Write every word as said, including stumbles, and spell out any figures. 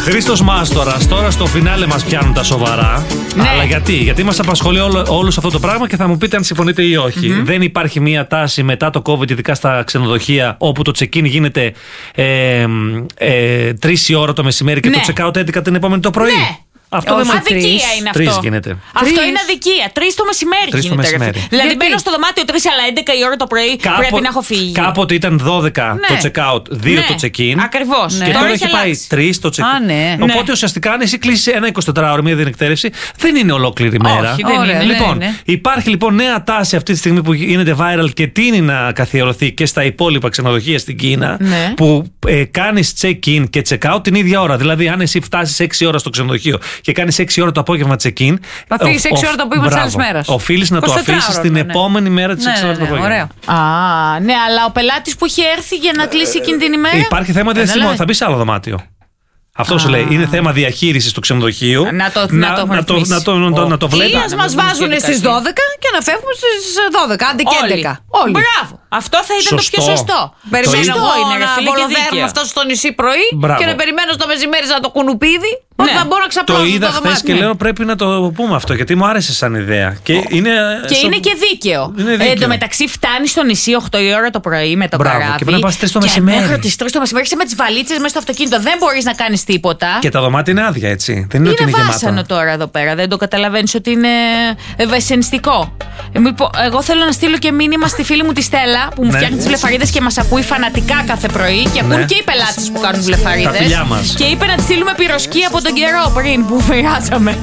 Χρήστος Μάστορας, τώρα στο φινάλε μας πιάνουν τα σοβαρά. Ναι. Αλλά γιατί, γιατί μας απασχολεί όλο, όλους αυτό το πράγμα και θα μου πείτε αν συμφωνείτε ή όχι. Mm-hmm. Δεν υπάρχει μία τάση μετά το COVID, ειδικά στα ξενοδοχεία, όπου το check-in γίνεται ε, ε, τρεις η ώρα το μεσημέρι και ναι. το check-out έντεκα την επόμενη το πρωί. Ναι. Αυτό δεν αδικία τρεις. Είναι αυτό. Τρεις γίνεται. Αυτό Τρεις. είναι αδικία. Τρεις το μεσημέρι Τρεις γίνεται. το μεσημέρι. Δηλαδή Γιατί? μπαίνω στο δωμάτιο τρεις, αλλά έντεκα η ώρα το πρωί Κάπο... πρέπει να έχω φύγει. Κάποτε ήταν δώδεκα ναι. το check-out, δύο ναι. το check-in. Ακριβώς. Και Ναι. τώρα Τώρα έχει έχει πάει αλλάξει. τρεις το check-in. Α, ναι. Οπότε Ναι. ουσιαστικά αν εσύ κλείσει ένα εικοσιτετράωρο, μία διενεκτέρευση, δεν είναι ολόκληρη μέρα. Όχι, δεν Ωραία, είναι. ναι, Λοιπόν, ναι. υπάρχει λοιπόν νέα τάση αυτή τη στιγμή που γίνεται viral και τείνει να καθιερωθεί και στα υπόλοιπα ξενοδοχεία στην Κίνα. Ναι. Που ε, κάνεις check-in και check-out την ίδια ώρα. Δηλαδή, αν εσύ φτάσεις έξι ώρα στο ξενοδοχείο και κάνεις έξι ώρα το απόγευμα check-in. Θα φύγεις έξι ώρα το απόγευμα της άλλης μέρας. Οφείλεις να το αφήσεις την ναι. επόμενη μέρα της Ναι, έξι ναι, ώρα το ναι, απόγευμα. ωραίο. Α, ναι, αλλά ο πελάτης που έχει έρθει για να κλείσει εκείνη την ημέρα. Υπάρχει θέμα διαστημού. Θα μπει σε άλλο δωμάτιο. Αυτό σου λέει. Είναι θέμα διαχείρισης του ξενοδοχείου. Να το- να, να το να, το, να, το, να, το, να το βλέπει. Ή ας μας βάζουν στις δώδεκα και να φεύγουμε στις δώδεκα, άντε και έντεκα. Όλοι. Μπράβο. Αυτό θα ήταν Σωστό. το πιο σωστό. Περιμένω Σωστό εγώ είναι, ρε να φίλε, και βολοδέρνω δίκαιο. αυτό στο νησί πρωί Μπράβο. και να περιμένω στο μεσημέρι σαν το κουνουπίδι. Πώς Ναι. θα μπορώ να ξαπλώσω Το στο είδα χθε δωμάτιο. και λέω πρέπει να το πούμε αυτό γιατί μου άρεσε σαν ιδέα. Και είναι, Και σο- είναι και δίκαιο. Είναι Ε, δίκαιο. εν τω μεταξύ φτάνει στο νησί οκτώ η ώρα το πρωί με το Μπράβο, καράβι. και πρέπει να πας τρεις το μεσημέρι. Μέχρι τις τρεις το μεσημέρι είσαι με τις βαλίτσες μέσα στο αυτοκίνητο. Δεν μπορείς να κάνεις τίποτα. Και τα δωμάτια είναι άδεια, έτσι. Δεν είναι, ότι Είναι είναι βάσανο γεμάτα. τώρα εδώ πέρα. Δεν το καταλαβαίνεις ότι είναι ευαισθενιστικό. Ε, μήπω- Εγώ θέλω να στείλω και μήνυμα στη φίλη μου τη Στέλλα που μου Ναι. φτιάχνει τις βλεφαρίδες και μας ακούει φανατικά κάθε πρωί και ακούν Ναι. και οι πελάτες που κάνουν βλεφαρίδες. Τα φιλιά μας. Και είπε να τη στείλουμε πυροσκή από τον καιρό πριν που μοιράσαμε.